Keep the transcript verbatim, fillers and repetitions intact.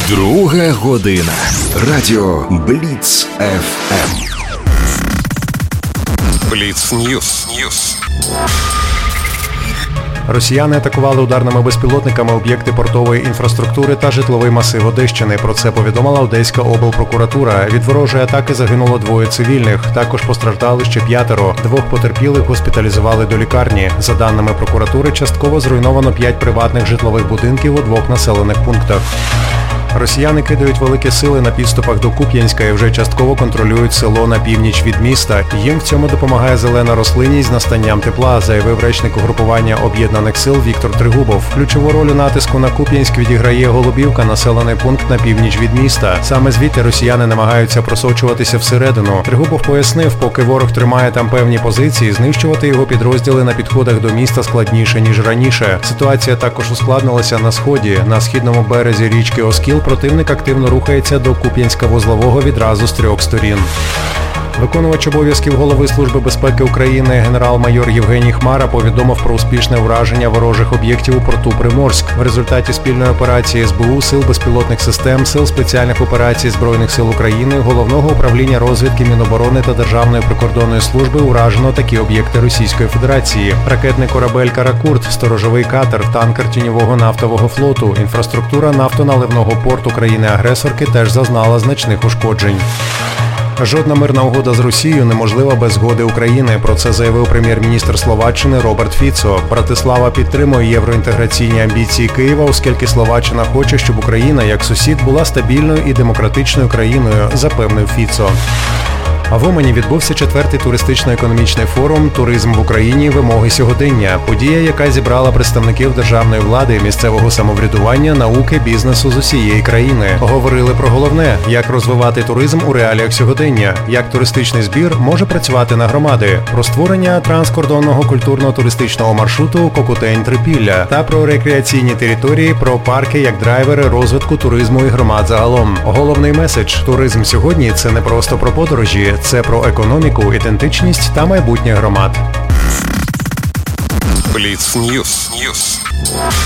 Друга година. Радіо Бліц еф ем. Бліц Ньюс. Росіяни атакували ударними безпілотниками об'єкти портової інфраструктури та житловий масив Одещини. Про це повідомила Одеська облпрокуратура. Від ворожої атаки загинуло двоє цивільних. Також постраждали ще п'ятеро. Двох потерпілих госпіталізували до лікарні. За даними прокуратури, частково зруйновано п'ять приватних житлових будинків у двох населених пунктах. Росіяни кидають великі сили на підступах до Куп'янська і вже частково контролюють село на північ від міста. Їм в цьому допомагає зелена рослинність з настанням тепла, заявив речник угрупування Об'єднаних сил Віктор Тригубов. Ключову роль у натиску на Куп'янськ відіграє Голубівка, населений пункт на північ від міста. Саме звідти росіяни намагаються просочуватися всередину. Тригубов пояснив, поки ворог тримає там певні позиції, знищувати його підрозділи на підходах до міста складніше, ніж раніше. Ситуація також ускладнилася на сході. На східному березі річки Оскіл противник активно рухається до Куп'янська-Вузлового відразу з трьох сторін. Виконувач обов'язків голови Служби безпеки України генерал-майор Євгеній Хмара повідомив про успішне враження ворожих об'єктів у порту Приморськ. В результаті спільної операції ес бе у, Сил безпілотних систем, Сил спеціальних операцій Збройних сил України, Головного управління розвідки Міноборони та Державної прикордонної служби уражено такі об'єкти Російської Федерації: ракетний корабель «Каракурт», сторожовий катер, танкер тіньового нафтового флоту. Інфраструктура нафтоналивного порту країни-агресорки теж зазнала значних ушкоджень. Жодна мирна угода з Росією неможлива без згоди України. Про це заявив прем'єр-міністр Словаччини Роберт Фіцо. Братислава підтримує євроінтеграційні амбіції Києва, оскільки Словаччина хоче, щоб Україна, як сусід, була стабільною і демократичною країною, запевнив Фіцо. А в Умані відбувся четвертий туристично-економічний форум «Туризм в Україні. Вимоги сьогодення». Подія, яка зібрала представників державної влади, місцевого самоврядування, науки, бізнесу з усієї країни. Говорили про головне – як розвивати туризм у реаліях сьогодення, як туристичний збір може працювати на громади, про створення транскордонного культурно-туристичного маршруту Кокутень-Трипілля та про рекреаційні території, про парки як драйвери розвитку туризму і громад загалом. Головний меседж – туризм сьогодні – це не просто про подорожі, це про економіку, ідентичність та майбутнє громад. Бліц Ньюс.